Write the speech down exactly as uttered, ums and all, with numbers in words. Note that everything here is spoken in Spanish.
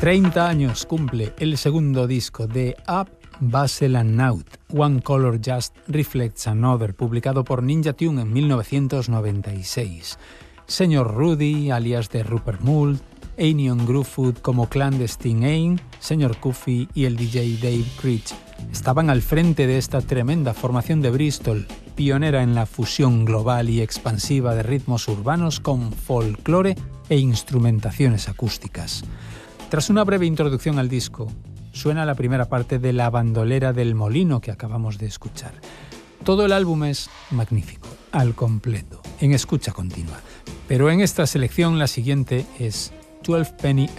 treinta años cumple el segundo disco de Up, Basel and Naut, One Color Just Reflects Another, publicado por Ninja Tune en mil novecientos noventa y seis. Señor Rudy, alias de Rupert Mould, Anion Gruffudd como Clandestine Ain, Señor Cuffy y el D J Dave Creech estaban al frente de esta tremenda formación de Bristol, pionera en la fusión global y expansiva de ritmos urbanos con folclore e instrumentaciones acústicas. Tras una breve introducción al disco, suena la primera parte de La bandolera del molino que acabamos de escuchar. Todo el álbum es magnífico, al completo, en escucha continua. Pero en esta selección la siguiente es twelve Penny